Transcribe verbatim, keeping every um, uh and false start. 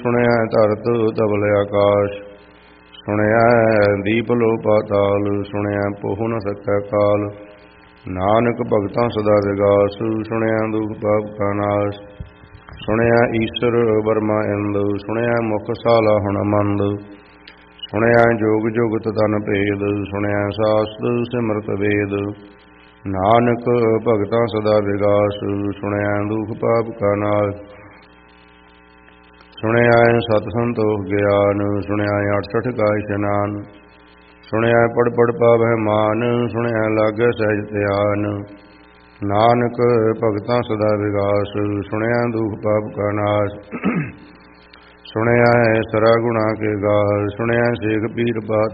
ਸੁਣਿਆ ਧਰਤ ਧਵਲ ਆਕਾਸ਼, ਸੁਣਿਆ ਦੀਪ ਲੋ ਪਾਤਾਲ, ਸੁਣਿਆ ਪੋਹ ਨ ਸਕੈ ਕਾਲ। ਨਾਨਕ ਭਗਤਾਂ ਸਦਾ ਵਿਗਾਸ, ਸੁਣਿਆ ਦੁਖ ਪਾਪ ਕਾ ਨਾਸ਼। ਸੁਣਿਆ ਈਸ਼ਰ ਬਰਮਾ ਇੰਦ, ਸੁਣਿਆ ਮੁਖ ਸਾਲਾ ਹਣਮੰਦ। ਸੁਣਿਆ ਜੋਗ ਜੁਗਤ ਤਨ ਭੇਦ, ਸੁਣਿਆ ਸਾਸਤ ਸਿਮਰਤ ਵੇਦ। ਨਾਨਕ ਭਗਤਾਂ ਸਦਾ ਵਿਗਾਸ, ਸੁਣਿਆ ਦੁਖ ਪਾਪ ਕਾ ਨਾਸ਼। ਸੁਣਿਆ ਸਤ ਸੰਤੋਖ ਗਿਆਨ, ਸੁਣਿਆ ਅਠਸਠ ਕਾ ਇਸ਼ਨਾਨ। ਸੁਣਿਆ ਪੜ ਪੜ ਪਾਵਹਿ ਮਾਨ, ਸੁਣਿਆ ਲਾਗੈ ਸਹਿਜ ਧਿਆਨ। ਨਾਨਕ ਭਗਤਾਂ ਸਦਾ ਵਿਗਾਸ, ਸੁਣਿਆ ਦੁਖ ਪਾਪ ਕਾ ਨਾਸ਼। ਸੁਣਿਆ ਸਰਾ ਗੁਣਾ ਕੇ ਗਾਹ, ਸੁਣਿਆ ਸੇਖ ਪੀਰ ਬਾਤ